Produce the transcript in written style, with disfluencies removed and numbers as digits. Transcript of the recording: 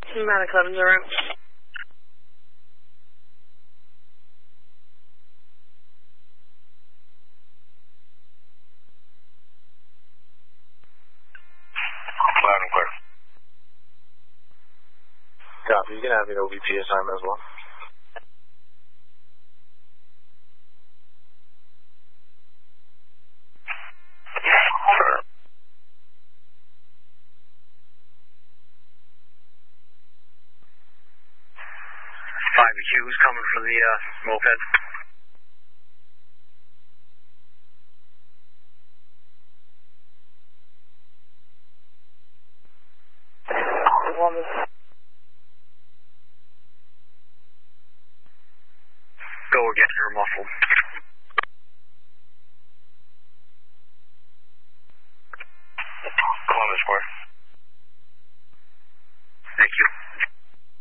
Medic 11-0. Loud and clear. Copy. You can have an OVP assignment as well. Sure. Who's coming for the moped? Woman.